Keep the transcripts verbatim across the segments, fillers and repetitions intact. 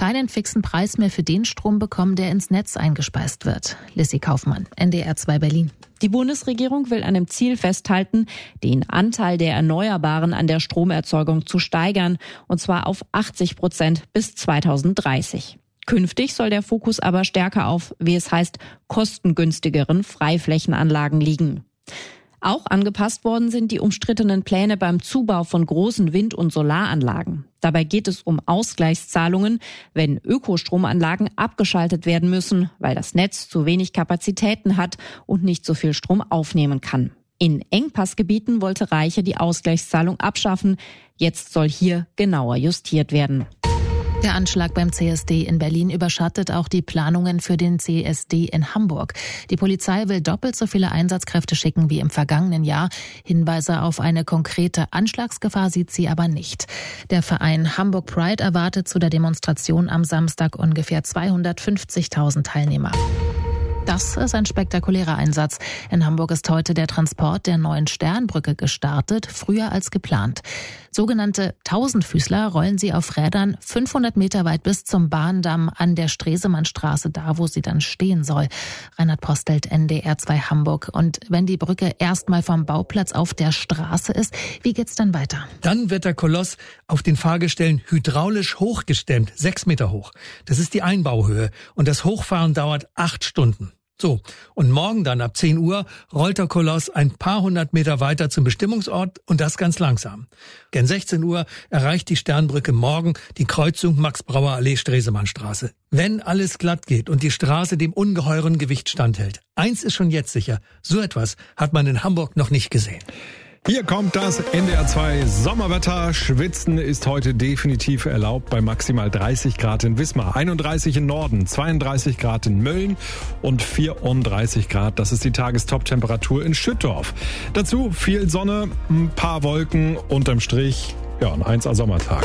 keinen fixen Preis mehr für den Strom bekommen, der ins Netz eingespeist wird. Lissy Kaufmann, N D R zwei Berlin. Die Bundesregierung will an dem Ziel festhalten, den Anteil der Erneuerbaren an der Stromerzeugung zu steigern, und zwar auf achtzig Prozent bis zweitausenddreißig. Künftig soll der Fokus aber stärker auf, wie es heißt, kostengünstigeren Freiflächenanlagen liegen. Auch angepasst worden sind die umstrittenen Pläne beim Zubau von großen Wind- und Solaranlagen. Dabei geht es um Ausgleichszahlungen, wenn Ökostromanlagen abgeschaltet werden müssen, weil das Netz zu wenig Kapazitäten hat und nicht so viel Strom aufnehmen kann. In Engpassgebieten wollte Reiche die Ausgleichszahlung abschaffen. Jetzt soll hier genauer justiert werden. Der Anschlag beim C S D in Berlin überschattet auch die Planungen für den C S D in Hamburg. Die Polizei will doppelt so viele Einsatzkräfte schicken wie im vergangenen Jahr. Hinweise auf eine konkrete Anschlagsgefahr sieht sie aber nicht. Der Verein Hamburg Pride erwartet zu der Demonstration am Samstag ungefähr zweihundertfünfzigtausend Teilnehmer. Das ist ein spektakulärer Einsatz. In Hamburg ist heute der Transport der neuen Sternbrücke gestartet, früher als geplant. Sogenannte Tausendfüßler rollen sie auf Rädern fünfhundert Meter weit bis zum Bahndamm an der Stresemannstraße, da wo sie dann stehen soll. Reinhard Postelt, N D R zwei Hamburg. Und wenn die Brücke erstmal vom Bauplatz auf der Straße ist, wie geht's dann weiter? Dann wird der Koloss auf den Fahrgestellen hydraulisch hochgestemmt, sechs Meter hoch. Das ist die Einbauhöhe und das Hochfahren dauert acht Stunden. So, und morgen dann ab zehn Uhr rollt der Koloss ein paar hundert Meter weiter zum Bestimmungsort und das ganz langsam. Gegen sechzehn Uhr erreicht die Sternbrücke morgen die Kreuzung Max-Brauer-Allee-Stresemannstraße. Wenn alles glatt geht und die Straße dem ungeheuren Gewicht standhält. Eins ist schon jetzt sicher, so etwas hat man in Hamburg noch nicht gesehen. Hier kommt das N D R zwei Sommerwetter. Schwitzen ist heute definitiv erlaubt bei maximal dreißig Grad in Wismar, einunddreißig in Norden, zweiunddreißig Grad in Mölln und vierunddreißig Grad. Das ist die Tagestop-Temperatur in Schüttorf. Dazu viel Sonne, ein paar Wolken, unterm Strich ja, ein eins A-Sommertag.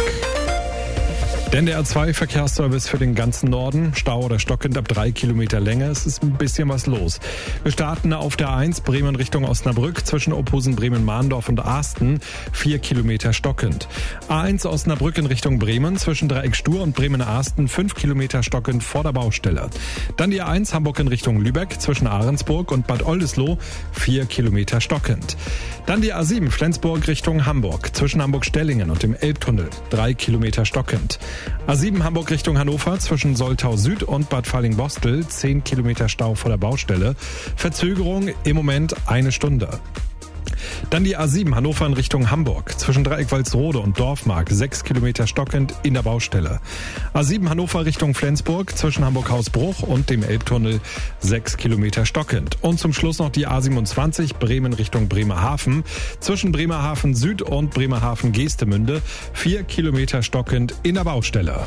Der N D R zwei Verkehrsservice für den ganzen Norden. Stau oder stockend ab drei Kilometer Länge. Es ist ein bisschen was los. Wir starten auf der eins Bremen Richtung Osnabrück zwischen Ophusen, Bremen-Mahndorf und Ahsten. Vier Kilometer stockend. A eins Osnabrück in Richtung Bremen zwischen Dreieck Stur und Bremen-Ahsten. Fünf Kilometer stockend vor der Baustelle. Dann die A eins Hamburg in Richtung Lübeck zwischen Ahrensburg und Bad Oldesloe. Vier Kilometer stockend. Dann die A sieben Flensburg Richtung Hamburg zwischen Hamburg-Stellingen und dem Elbtunnel. Drei Kilometer stockend. A sieben Hamburg Richtung Hannover zwischen Soltau Süd und Bad Falling-Bostel, zehn Kilometer Stau vor der Baustelle. Verzögerung im Moment eine Stunde. Dann die A sieben Hannover in Richtung Hamburg zwischen Dreieck-Walsrode und Dorfmark, sechs Kilometer stockend in der Baustelle. A sieben Hannover Richtung Flensburg zwischen Hamburg-Hausbruch und dem Elbtunnel, sechs Kilometer stockend. Und zum Schluss noch die A siebenundzwanzig Bremen Richtung Bremerhaven zwischen Bremerhaven Süd und Bremerhaven Geestemünde, vier Kilometer stockend in der Baustelle.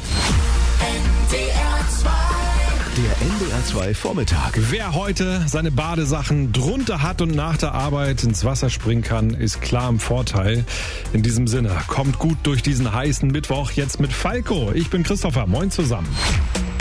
Der N D R zwei Vormittag. Wer heute seine Badesachen drunter hat und nach der Arbeit ins Wasser springen kann, ist klar im Vorteil. In diesem Sinne, kommt gut durch diesen heißen Mittwoch jetzt mit Falco. Ich bin Christopher. Moin zusammen.